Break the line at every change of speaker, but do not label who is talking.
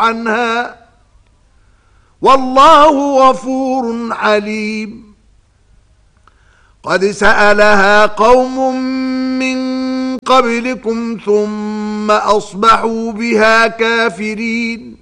عنها والله غفور حليم. قد سألها قوم من قبلكم ثم أصبحوا بها كافرين.